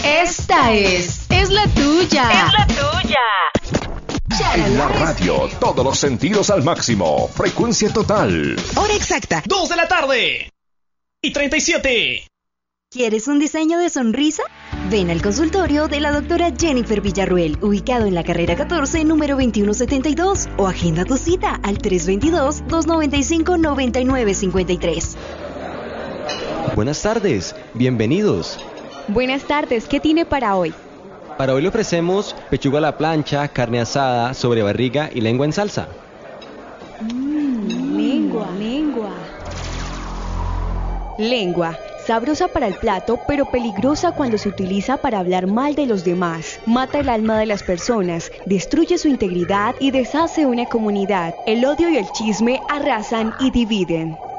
Esta es la tuya. Es la tuya. En la radio, todos los sentidos al máximo. Frecuencia total. Hora exacta. 2 de la tarde. Y 37. ¿Quieres un diseño de sonrisa? Ven al consultorio de la doctora Jennifer Villarruel, ubicado en la carrera 14, número 2172, o agenda tu cita al 322-295-9953. Buenas tardes, bienvenidos. Buenas tardes, ¿qué tiene para hoy? Para hoy le ofrecemos pechuga a la plancha, carne asada, sobrebarriga y lengua en salsa. Lengua, sabrosa para el plato, pero peligrosa cuando se utiliza para hablar mal de los demás. Mata el alma de las personas, destruye su integridad y deshace una comunidad. El odio y el chisme arrasan y dividen.